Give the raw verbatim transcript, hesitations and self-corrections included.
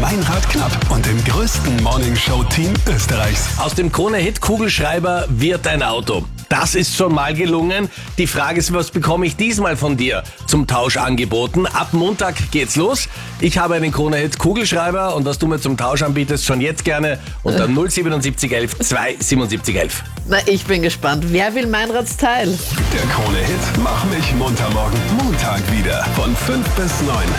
Meinrad Knapp und dem größten Morningshow-Team Österreichs. Aus dem Krone-Hit-Kugelschreiber wird ein Auto. Das ist schon mal gelungen. Die Frage ist, was bekomme ich diesmal von dir zum Tausch angeboten? Ab Montag geht's los. Ich habe einen Krone-Hit-Kugelschreiber und was du mir zum Tausch anbietest, schon jetzt gerne unter null siebenundsiebzig elf zweihundertsiebenundsiebzig elf. Na, ich bin gespannt. Wer will Meinrads Teil? Der Krone-Hit Mach mich munter morgen Montag wieder von fünf bis neun.